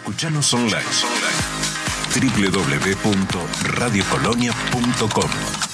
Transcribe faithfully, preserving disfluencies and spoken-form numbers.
Escuchanos online. doble u doble u doble u punto radio colonia punto com